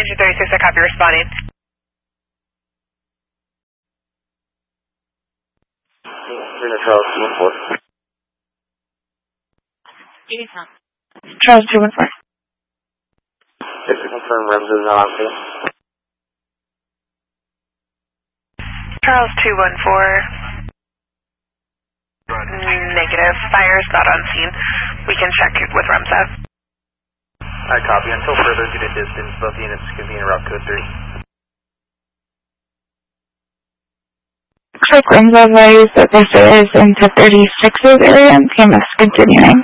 236, I copy, responding. Charles 214. Charles 214. Just to confirm, REMS is not on scene. Charles 214. Negative. Fire's not on scene. We can check it with REMSA. I copy. Until further due to distance, both units can be in route code 3. Looks like REMSA advised that this is into 36's area and PMS continuing.